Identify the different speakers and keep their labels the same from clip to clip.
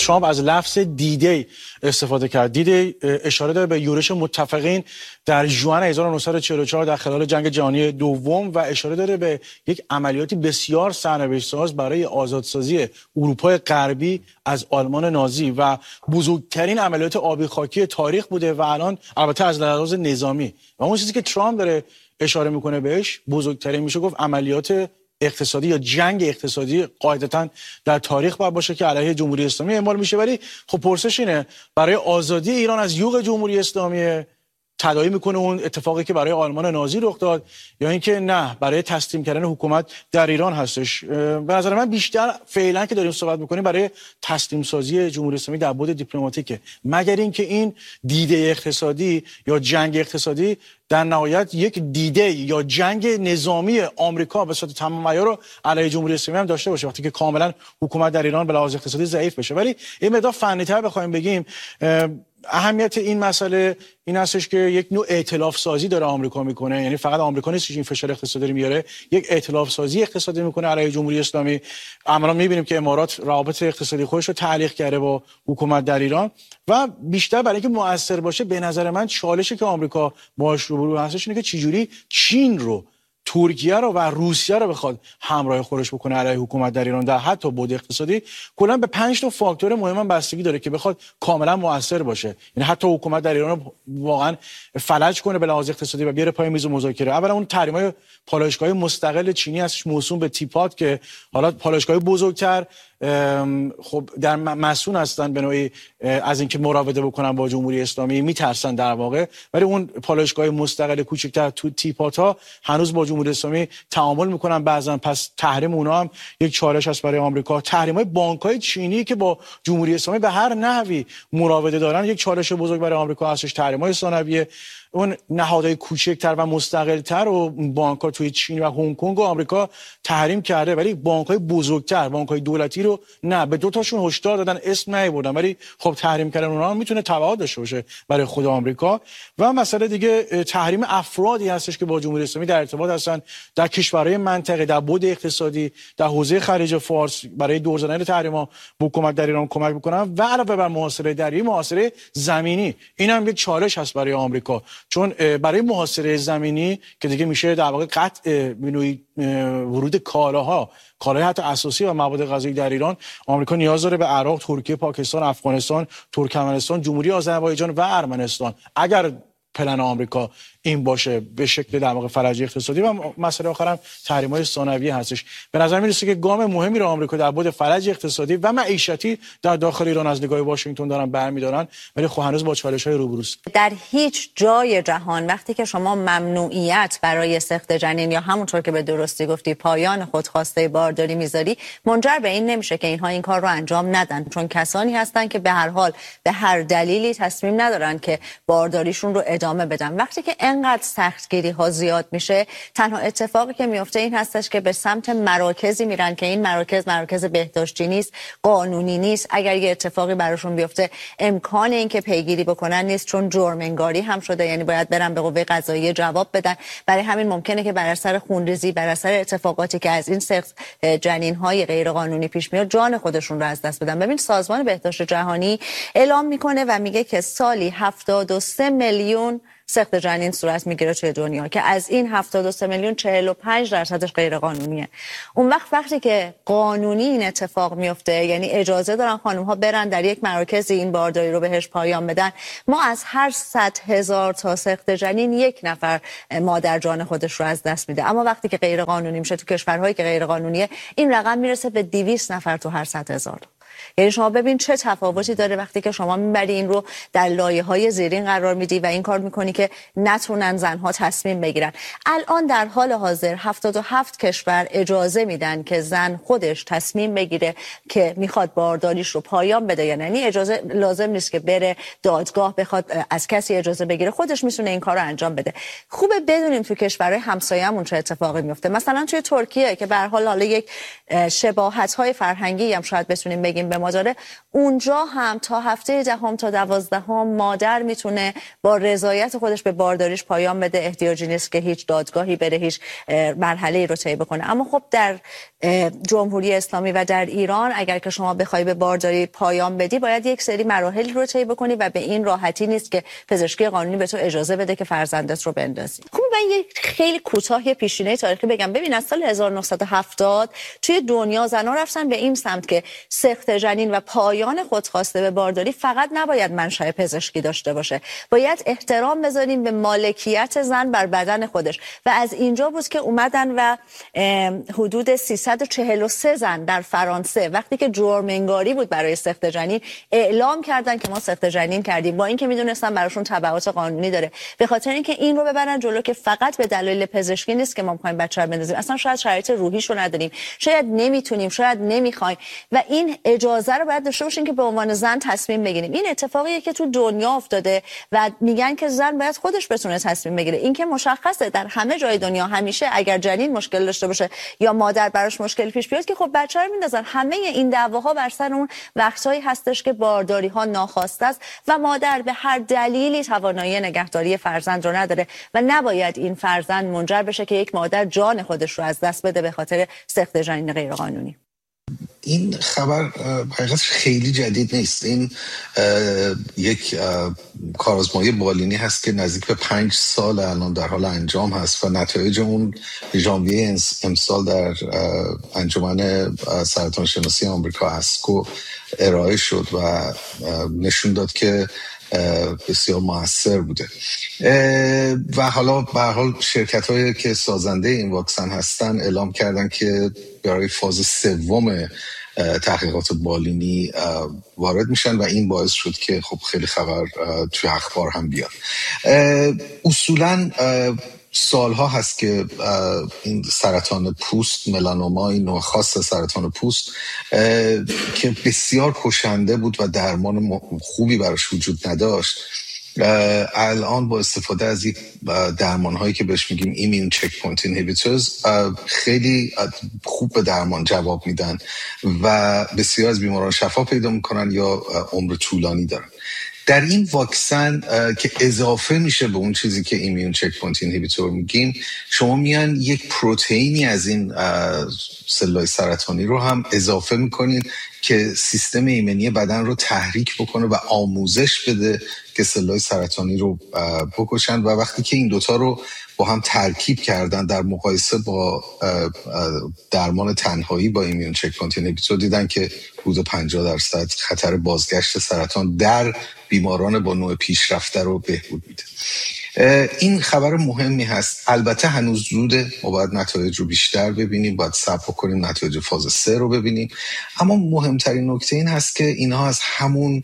Speaker 1: ترامپ از لفظ دیدی استفاده کرد. دیدی اشاره داره به یورش متفقین در ژوئن 1944 در خلال جنگ جهانی دوم و اشاره داره به یک عملیاتی بسیار سرنوشت‌ساز برای آزادسازی اروپای غربی از آلمان نازی و بزرگترین عملیات آبی خاکی تاریخ بوده و الان البته از لحاظ نظامی و اون چیزی که ترامپ داره اشاره میکنه بهش بزرگترین میشه گفت عملیات اقتصادی یا جنگ اقتصادی قاعدتاً در تاریخ باید باشه که علیه جمهوری اسلامی اعمال میشه. ولی خب پرسش اینه برای آزادی ایران از یوغ جمهوری اسلامی تداعی میکنه اون اتفاقی که برای آلمان نازی رخ داد یا اینکه نه برای تسلیم کردن حکومت در ایران هستش؟ به نظر من بیشتر فعلا که داریم صحبت میکنیم برای تسلیم سازی جمهوری اسلامی در بعد دیپلماتیکه، مگر اینکه این دیده اقتصادی یا جنگ اقتصادی در نهایت یک دیده یا جنگ نظامی آمریکا به صورت تمام عیار رو علیه جمهوری اسلامی هم داشته باشه وقتی که کاملا حکومت در ایران به لحاظ اقتصادی ضعیف بشه. ولی این مقدار فنی‌تر بخوایم بگیم اهمیت این مسئله این هستش که یک نوع ائتلاف سازی داره آمریکا میکنه، یعنی فقط آمریکا نیست که این فشار اقتصادی میاره، یک ائتلاف سازی اقتصادی میکنه علیه جمهوری اسلامی. عملا میبینیم که امارات روابط اقتصادی خودش رو تعلیق کرده با حکومت در ایران و بیشتر برای اینکه مؤثر باشه به نظر من چالشی که آمریکا باهاش روبرو هستش اینه که چجوری چین رو، ترکیه رو و روسیه رو بخواد همراه خودش بکنه علیه حکومت در ایران در حتی بعد اقتصادی. کلا به 5 تا فاکتور مهم بستگی داره که بخواد کاملا مؤثر باشه، یعنی حتی حکومت در ایران رو واقعا فلج کنه به لحاظ اقتصادی و بیاره پای میز مذاکره. اولا اون تحریم‌های پالایشگاه مستقل چینی هستش موسوم به تیپات که حالا پالایشگاه بزرگتر خب در مسئول هستن به نوعی از اینکه مراوده بکنن با جمهوری اسلامی، میترسن در واقع، ولی اون پالایشگاه مستقل کوچکتر تو تیپات ها هنوز با جمهوری اسلامی تعامل میکنن بعضن. پس تحریم اونها هم یک چالش است برای آمریکا. تحریم های بانک های چینی که با جمهوری اسلامی به هر نحوی مراوده دارن یک چالش بزرگ برای آمریکا هستش. تحریم های ثانویه اون نهادهای کوچکتر و مستقلتر و بانک‌ها توی چین و هنگ کنگ و آمریکا تحریم کرده، ولی بانک‌های بزرگتر، بانک‌های دولتی رو نه. به دو تاشون هشدار دادن، اسم نیاوردن، ولی خب تحریم کردن اونها میتونه تبعات داشته باشه برای خود آمریکا. و مسئله دیگه تحریم افرادی هستش که با جمهوری اسلامی در ارتباط هستن در کشورهای منطقه، در بعد اقتصادی، در حوزه خلیج فارس برای دور زدن تحریم‌ها به حکومت در ایران کمک می‌کنن و علاوه بر محاصره دریایی، محاصره زمینی این هم یک چالش هست برای آمریکا، چون برای محاصره زمینی که دیگه میشه در واقع قطع ورود کالاهای حتی اساسی و مواد غذایی در ایران، آمریکا نیاز داره به عراق، ترکیه، پاکستان، افغانستان، ترکمنستان، جمهوری آذربایجان و ارمنستان. اگر پلن آمریکا این باشه به شکل در واقع فلج اقتصادی. و مسئله آخرم تحریم‌های ثانویه هستش. به نظر میرسه که گام مهمی رو آمریکا در بعد فلج اقتصادی و معیشتی در داخل ایران از نگاه واشنگتن دارن برمی‌دارن، ولی خب هنوز با چالش‌های روبروست.
Speaker 2: در هیچ جای جهان وقتی که شما ممنوعیت برای سقط جنین یا همونطور که به درستی گفتی پایان خودخواسته بارداری میذاری، منجر به این نمیشه که اینها این کار رو انجام ندن، چون کسانی هستن که به هر حال به هر دلیلی تصمیم ندارن که بارداریشون رو ادامه بدن. وقتی که انقدر سختگیری ها زیاد میشه، تنها اتفاقی که میفته این هستش که به سمت مراکزی میرن که این مراکز بهداشتی نیست، قانونی نیست. اگر یه اتفاقی براشون بیفته امکان این که پیگیری بکنن نیست، چون جرم انگاری هم شده، یعنی باید برن به قوه قضاییه جواب بدن. برای همین ممکنه که بر اثر خونریزی، بر اثر اتفاقاتی که از این سقط جنین های غیر قانونی پیش میاد، جان خودشون رو از دست بدن. ببین سازمان بهداشت جهانی اعلام میکنه و میگه که سالی 73 میلیون سقط جنین صورت میگیره توی دنیا که از این 73 میلیون 45% غیر قانونیه. اون وقتی که قانونی این اتفاق میفته، یعنی اجازه دارن خانم ها برن در یک مراکزی این بارداری رو بهش پایان بدن، ما از هر 100,000 تا سقط جنین 1 نفر مادر جان خودش رو از دست میده. اما وقتی که غیر قانونی میشه تو کشورهایی که غیر قانونیه، این رقم میرسه به 200 نفر تو هر 100,000. یعنی شما ببین چه تفاوتی داره وقتی که شما میبری این رو در لایه‌های زیرین قرار میدی و این کار میکنی که نتونن زنها تصمیم بگیرن. الان در حال حاضر 77 کشور اجازه میدن که زن خودش تصمیم بگیره که میخواد بارداریش رو پایان بده یا نه. یعنی اجازه لازم نیست که بره دادگاه بخواد از کسی اجازه بگیره، خودش میتونه این کار رو انجام بده. خوبه بدونیم تو کشورهای همسایه‌مون چه اتفاقی میفته. مثلا توی ترکیه که به هر حال یک شباهت‌های فرهنگی هم شاید بتونیم بگیم جنین به مادره، اونجا هم تا هفته 10 تا 12 مادر میتونه با رضایت خودش به بارداریش پایان بده. احتیاجی نیست که هیچ دادگاهی بره، هیچ مرحله‌ای رو طی بکنه. اما خب در جمهوری اسلامی و در ایران اگر که شما بخوای به بارداری پایان بدی باید یک سری مراحل رو طی بکنی و به این راحتی نیست که پزشکی قانونی به تو اجازه بده که فرزندت رو بندازی. خب من یک خیلی کوتاه یه پیشینه تاریخی بگم. ببین از سال 1970 توی دنیا زنان رفتن به این سمت که سقط جنین و پایان خودخواسته به بارداری فقط نباید منشأ پزشکی داشته باشه، باید احترام بذاریم به مالکیت زن بر بدن خودش. و از اینجا بود که اومدن و حدود 343 زن در فرانسه وقتی که جرم انگاری بود برای سقط جنین اعلام کردن که ما سقط جنین کردیم، با اینکه میدونستن براشون تبعات قانونی داره، به خاطر اینکه این رو ببرن جلو که فقط به دلایل پزشکی نیست که ما می‌خوایم بچه رو بندازیم، اصلا شاید شرایط روحیشو نداریم، شاید نمیتونیم، شاید نمیخوایم و این اجازه رو باید داشته باشیم که به عنوان زن تصمیم بگیریم. این اتفاقیه که تو دنیا افتاده و میگن که زن باید خودش بتونه تصمیم بگیره. این که مشخصه در همه جای دنیا همیشه اگر جنین مشکل داشته باشه یا مادر براش مشکل پیش بیاد که خب بچه رو میندازن. همه این دعواها بر سر اون وقتایی هستش که بارداری ها ناخواسته است و مادر به هر دلیلی توانایی نگهداری فرزند رو نداره و نباید این فرزند منجر بشه که یک مادر جان خودش رو از دست بده به خاطر سقط جنین غیرقانونی.
Speaker 3: این خبر حقیقتش خیلی جدید نیست. این یک کارآزمایی بالینی هست که نزدیک به 5 سال الان در حال انجام هست و نتایج اون ژانویه امسال در انجمن سرطان شناسی آمریکا اسکو ارائه شد و نشون داد که بسیار موثر بوده و حالا به هر حال شرکت‌هایی که سازنده این واکسن هستن اعلام کردن که برای فاز 3 تحقیقات بالینی وارد میشن و این باعث شد که خب خیلی خبر توی اخبار هم بیاد. اصولاً سالها هست که این سرطان پوست، ملانوما، این نوع خاص سرطان پوست که بسیار کشنده بود و درمان خوبی براش وجود نداشت، الان با استفاده از یک درمان هایی که بهش میگیم ایمیون چک پوینت اینهیبیتورز خیلی خوب به درمان جواب میدن و بسیار از بیماران شفا پیدا میکنن یا عمر طولانی دارن. در این واکسن که اضافه میشه به اون چیزی که ایمیون چک پوینت اینهیبیتور میگیم، شما میان یک پروتئینی از این سلولای سرطانی رو هم اضافه میکنین که سیستم ایمنی بدن رو تحریک بکنه و آموزش بده که سلولای سرطانی رو بکشن و وقتی که این دوتا رو با هم ترکیب کردن در مقایسه با درمان تنهایی با ایمیون چک پوینت اینهیبیتور دیدن که حدود 50% خطر بازگشت سرطان در بیماران با نوع پیشرفته رو بهبود میده. این خبر مهمی هست. البته هنوز زوده، ما باید نتایج رو بیشتر ببینیم، باید صبر کنیم نتایج فاز 3 رو ببینیم، اما مهمترین نکته این هست که اینها از همون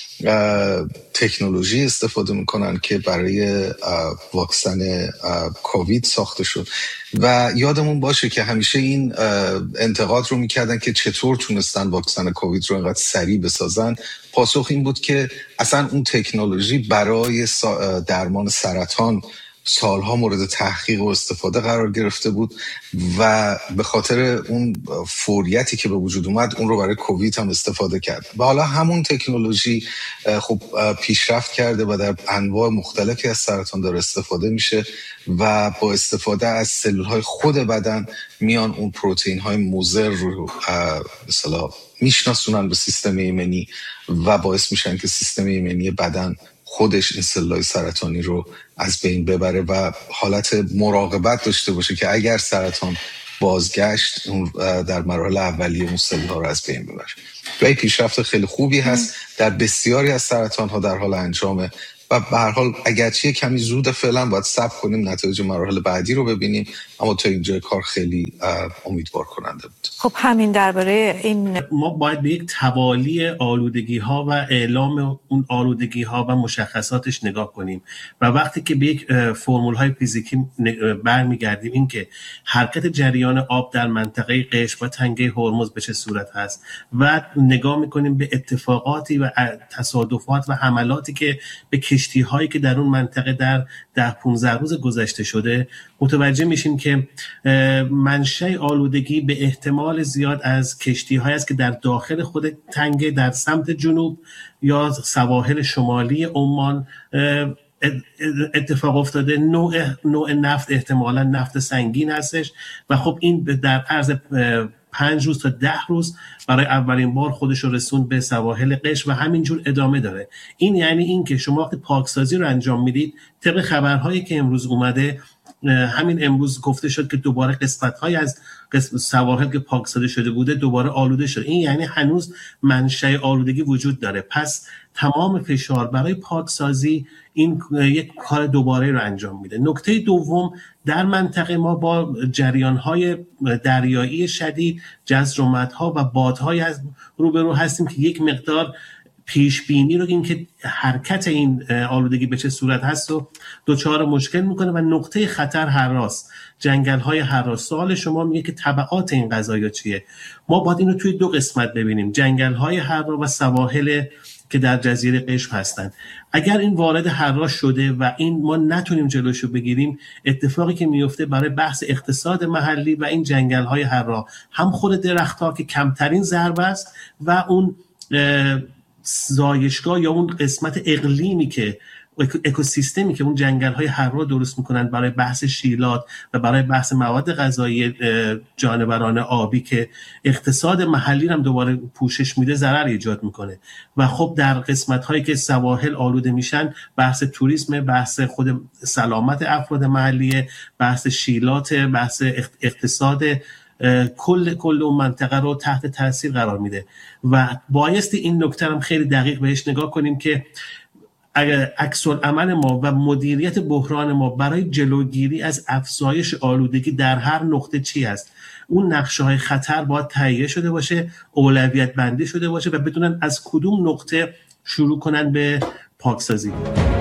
Speaker 3: تکنولوژی استفاده میکنن که برای واکسن کووید ساخته شد و یادمون باشه که همیشه این انتقاد رو میکردن که چطور تونستن واکسن کووید رو اینقدر سریع بسازن. پاسخ این بود که اصلا اون تکنولوژی برای درمان سرطان سالها مورد تحقیق و استفاده قرار گرفته بود و به خاطر اون فوریتی که به وجود اومد اون رو برای کووید هم استفاده کرد و حالا همون تکنولوژی خب پیشرفت کرده و در انواع مختلفی از سرطان داره استفاده میشه و با استفاده از سلول‌های خود بدن میان اون پروتئین‌های مضر رو مثلا میشناسونن به سیستم ایمنی و باعث میشن که سیستم ایمنی بدن خودش این سلولای سرطانی رو از بین ببره و حالت مراقبت داشته باشه که اگر سرطان بازگشت در مراحل اولیه اون سلول‌ها رو از بین ببره. و این پیشرفت خیلی خوبی هست در بسیاری از سرطان‌ها در حال انجامه و به هر حال اگرچه کمی زود فعلا باید صبر کنیم نتایج مراحل بعدی رو ببینیم، اما تا اینجا کار خیلی امیدوار کننده بود.
Speaker 2: خب همین درباره این
Speaker 4: ما باید به یک توالی آلودگی ها و اعلام اون آلودگی ها و مشخصاتش نگاه کنیم و وقتی که به یک فرمول های فیزیکی برمیگردیم این که حرکت جریان آب در منطقه قشر و تنگه هرمز به چه صورت هست و نگاه میکنیم به اتفاقاتی و تصادفات و حملاتی که به کشتی هایی که در اون منطقه در 10-15 روز گذشته شده، متوجه میشیم که منشأ آلودگی به احتمال زیاد از کشتی هایی است که در داخل خود تنگه در سمت جنوب یا سواحل شمالی عمان اتفاق افتاده. نوع نفت احتمالاً نفت سنگین هستش و خب این در عرض 5 روز تا 10 روز برای اولین بار خودش رو رسوند به سواحل قشم و همینجور ادامه داره. این یعنی این که شما وقتی پاکسازی رو انجام میدید، طبق خبرهایی که امروز اومده، همین امروز گفته شد که دوباره قسمت‌های از سواحل که پاکسازی شده بوده دوباره آلوده شده. این یعنی هنوز منشأ آلودگی وجود داره. پس تمام فشار برای پاکسازی این یک کار دوباره رو انجام میده. نکته دوم، در منطقه ما با جریان‌های دریایی شدید، جزر و مدها و بادهای از روبرو هستیم که یک مقدار پیش بینی رو این که حرکت این آلودگی به چه صورت هست و دوچار مشکل میکنه و نقطه خطر هراس، جنگل های هراس. سوال شما میگه که تبعات این قضایا چیه؟ ما باید اینو توی 2 قسمت ببینیم، جنگل های هراس و سواحل که در جزیره قشم هستن. اگر این وارد هراس شده و این ما نتونیم جلوشو بگیریم، اتفاقی که میفته برای بحث اقتصاد محلی و این جنگل های هراس، هم خود درخت‌ها که کمترین ضربه است و اون زایشگاه یا اون قسمت اقلیمی که اکوسیستمی که اون جنگل‌های هراس درست میکنن برای بحث شیلات و برای بحث مواد غذایی جانوران آبی که اقتصاد محلی هم دوباره پوشش میده، ضرر ایجاد میکنه. و خب در قسمت‌هایی که سواحل آلوده میشن، بحث توریسم، بحث خود سلامت افراد محلی، بحث شیلات، بحث اقتصاد کل اون منطقه رو تحت تاثیر قرار میده و بایستی این نکته هم خیلی دقیق بهش نگاه کنیم که عکس العمل ما و مدیریت بحران ما برای جلوگیری از افزایش آلودگی در هر نقطه چی است. اون نقشه‌های خطر باید تهیه شده باشه، اولویت بندی شده باشه و بدونن از کدوم نقطه شروع کنن به پاکسازی.